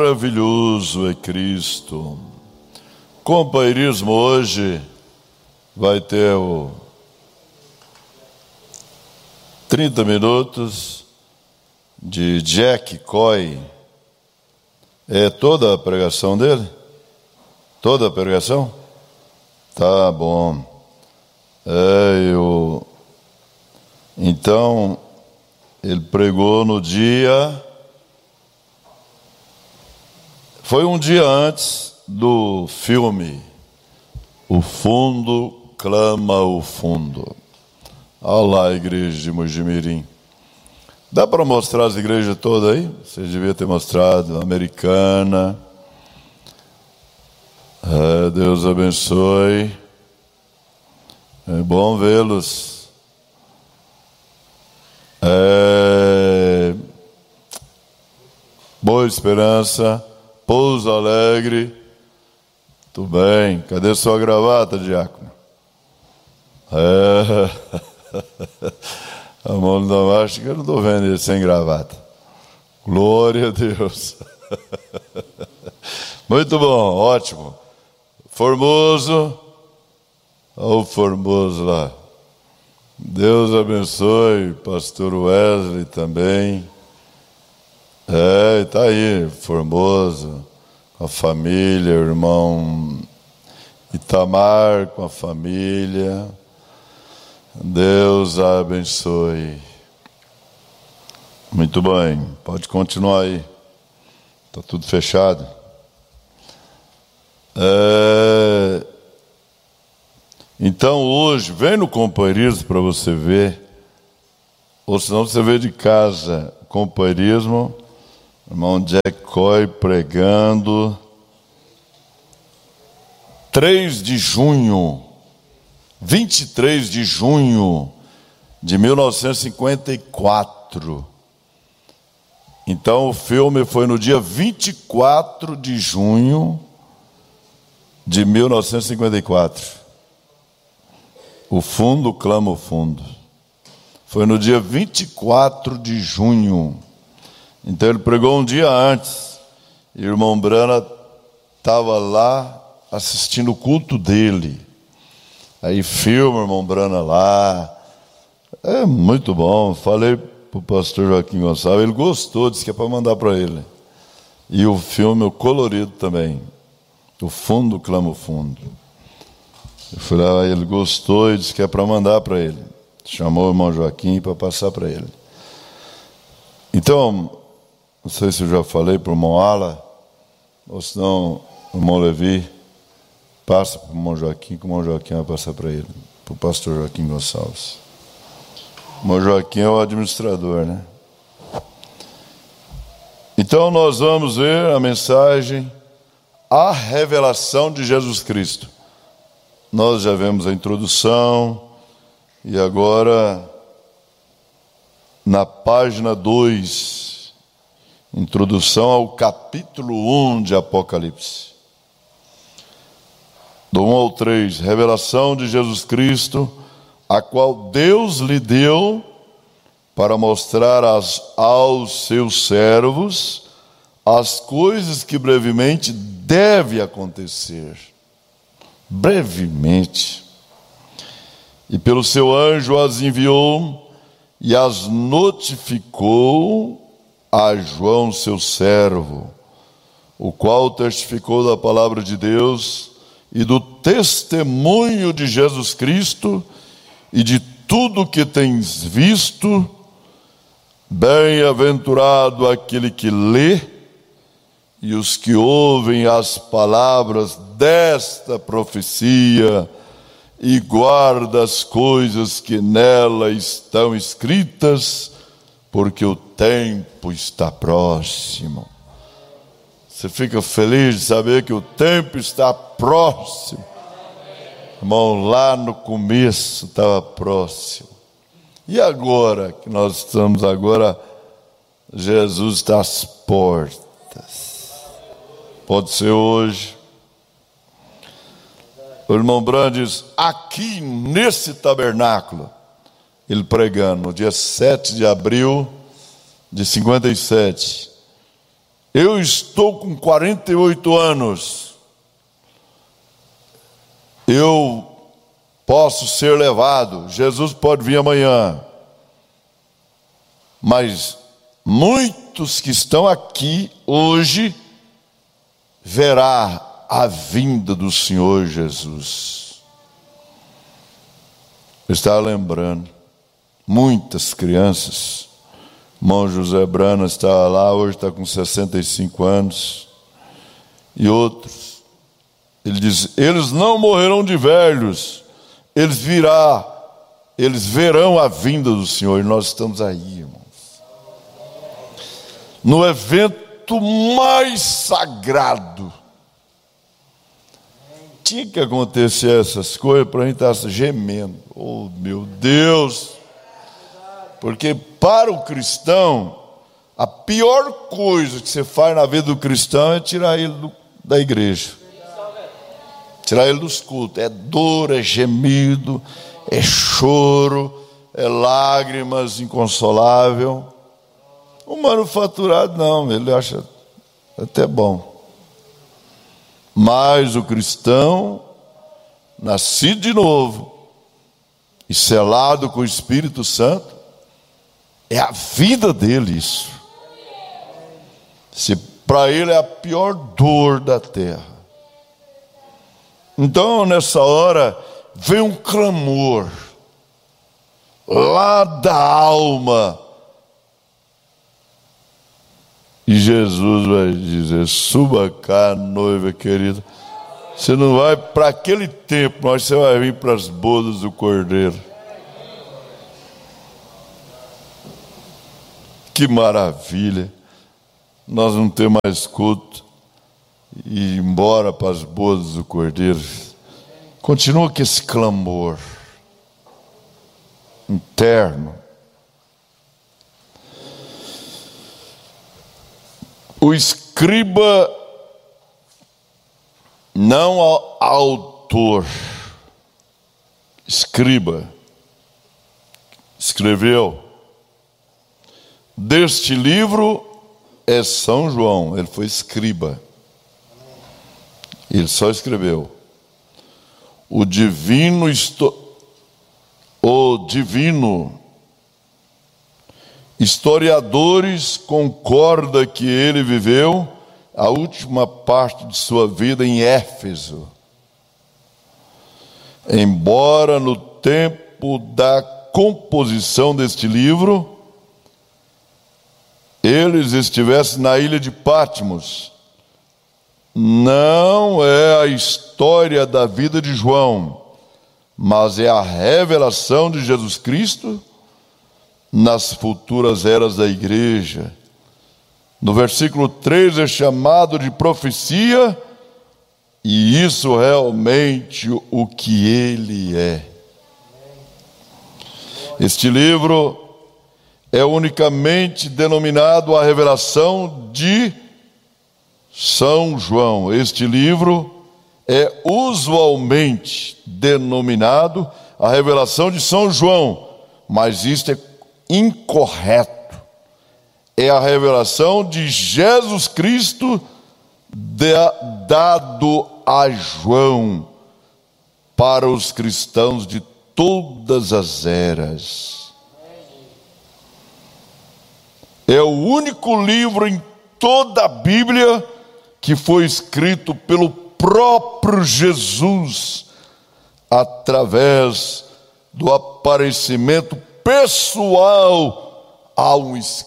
Maravilhoso é Cristo. Companheirismo hoje vai ter 30 minutos de Jack Coy. É toda a pregação dele? Toda a pregação? Tá bom. Então, ele pregou no dia... Foi um dia antes do filme O Fundo Clama o Fundo. Olha lá a igreja de Mojimirim. Dá para mostrar as igrejas todas aí? Você devia ter mostrado. Americana. Deus abençoe. É bom vê-los. Boa Esperança. Pouso Alegre. Tudo bem. Cadê sua gravata, diácono? A mão da acho que eu não estou vendo ele sem gravata. Glória a Deus. Muito bom, ótimo. Formoso. Olha o Formoso lá. Deus abençoe, pastor Wesley também. Está aí, Formoso, com a família, o irmão Itamar com a família. Deus a abençoe. Muito bem, pode continuar aí. Está tudo fechado. Então hoje, vem no companheirismo para você ver, ou senão você vê de casa, companheirismo, irmão Jack Coy pregando, 23 de junho de 1954. Então o filme foi no dia 24 de junho de 1954. O fundo clama o fundo. Foi no dia 24 de junho. Então ele pregou um dia antes. E o irmão Brana estava lá assistindo o culto dele. Aí filma o irmão Brana lá. É muito bom. Falei para o pastor Joaquim Gonçalves, ele gostou, disse que é para mandar para ele. E o filme, o colorido também. O fundo clama o fundo. Eu fui lá, ele gostou e disse que é para mandar para ele. Chamou o irmão Joaquim para passar para ele. Então, não sei se eu já falei para o irmão Ala, ou se não, o irmão Levi, passa para o irmão Joaquim, que o irmão Joaquim vai passar para ele, para o pastor Joaquim Gonçalves. O irmão Joaquim é o administrador, né? Então nós vamos ver a mensagem, a revelação de Jesus Cristo. Nós já vemos a introdução, e agora, na página 2, introdução ao capítulo 1 de Apocalipse. Do 1 ao 3, revelação de Jesus Cristo, a qual Deus lhe deu para mostrar aos seus servos as coisas que brevemente deve acontecer. Brevemente. E pelo seu anjo as enviou e as notificou a João, seu servo, o qual testificou da palavra de Deus e do testemunho de Jesus Cristo e de tudo que tens visto. Bem-aventurado aquele que lê e os que ouvem as palavras desta profecia e guarda as coisas que nela estão escritas, porque o tempo está próximo. Você fica feliz de saber que o tempo está próximo. Irmão, lá no começo estava próximo. E agora, que nós estamos agora, Jesus está às portas. Pode ser hoje. O irmão Brand diz, aqui nesse tabernáculo, ele pregando, no dia 7 de abril de 57, Eu estou com 48 anos. Eu posso ser levado. Jesus pode vir amanhã. Mas muitos que estão aqui hoje verá a vinda do Senhor Jesus. Eu estava lembrando, muitas crianças. O irmão José Brana estava lá, hoje está com 65 anos. E outros. Ele diz, eles não morrerão de velhos, eles verão a vinda do Senhor. E nós estamos aí, irmãos. No evento mais sagrado. Tinha que acontecer essas coisas para a gente estar gemendo. Oh, meu Deus! Porque para o cristão, a pior coisa que você faz na vida do cristão é tirar ele da igreja. Tirar ele dos cultos. É dor, é gemido, é choro, é lágrimas inconsolável. O manufaturado não, ele acha até bom. Mas o cristão, nascido de novo e selado com o Espírito Santo, é a vida dele isso. Se para ele é a pior dor da terra. Então nessa hora vem um clamor lá da alma. E Jesus vai dizer, suba cá, noiva querida. Você não vai para aquele tempo, mas você vai vir para as bodas do Cordeiro. Que maravilha. Nós não temos mais culto e ir embora para as bodas do Cordeiro. Continua com esse clamor interno. O escriba, não autor, escriba, escreveu. Deste livro é São João, ele foi escriba. Ele só escreveu. O divino historiadores concordam que ele viveu a última parte de sua vida em Éfeso. Embora no tempo da composição deste livro, eles estivessem na ilha de Patmos. Não é a história da vida de João, mas é a revelação de Jesus Cristo nas futuras eras da igreja. No versículo 3 é chamado de profecia, e isso realmente o que ele é. Este livro é unicamente denominado a revelação de São João. Este livro é usualmente denominado a revelação de São João, mas isto é incorreto. É a revelação de Jesus Cristo dado a João para os cristãos de todas as eras. É o único livro em toda a Bíblia que foi escrito pelo próprio Jesus através do aparecimento pessoal a um escriba.